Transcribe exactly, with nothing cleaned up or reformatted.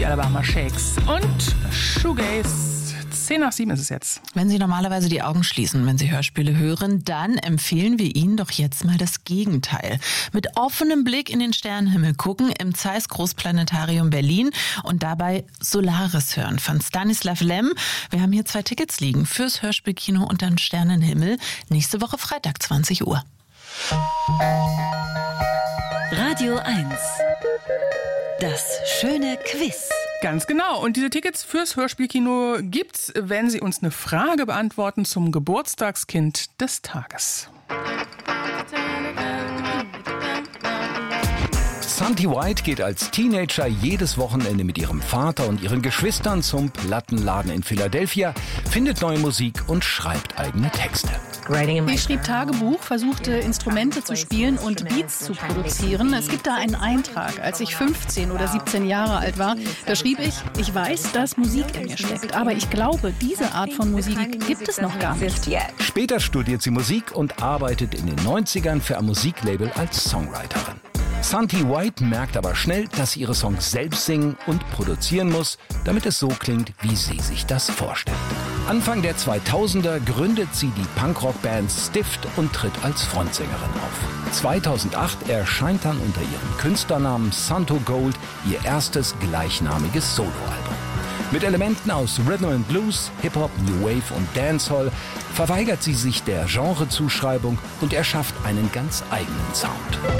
die Alabama Shakes und Shoegaze. Zehn nach sieben ist es jetzt. Wenn Sie normalerweise die Augen schließen, wenn Sie Hörspiele hören, dann empfehlen wir Ihnen doch jetzt mal das Gegenteil. Mit offenem Blick in den Sternenhimmel gucken im Zeiss Großplanetarium Berlin und dabei Solaris hören von Stanislav Lem. Wir haben hier zwei Tickets liegen fürs Hörspielkino unter den Sternenhimmel. Nächste Woche Freitag, zwanzig Uhr. Radio eins. Das schöne Quiz. Ganz genau. Und diese Tickets fürs Hörspielkino gibt's, wenn Sie uns eine Frage beantworten zum Geburtstagskind des Tages. Santi White geht als Teenager jedes Wochenende mit ihrem Vater und ihren Geschwistern zum Plattenladen in Philadelphia, findet neue Musik und schreibt eigene Texte. Ich schrieb Tagebuch, versuchte Instrumente zu spielen und Beats zu produzieren. Es gibt da einen Eintrag, als ich fünfzehn oder siebzehn Jahre alt war. Da schrieb ich, ich weiß, dass Musik in mir steckt, aber ich glaube, diese Art von Musik gibt es noch gar nicht. Später studiert sie Musik und arbeitet in den neunzigern für ein Musiklabel als Songwriterin. Santi White merkt aber schnell, dass sie ihre Songs selbst singen und produzieren muss, damit es so klingt, wie sie sich das vorstellt. Anfang der zweitausender gründet sie die Punkrock-Band Stift und tritt als Frontsängerin auf. zweitausendacht erscheint dann unter ihrem Künstlernamen Santo Gold ihr erstes gleichnamiges Soloalbum. Mit Elementen aus Rhythm and Blues, Hip-Hop, New Wave und Dancehall verweigert sie sich der Genrezuschreibung und erschafft einen ganz eigenen Sound.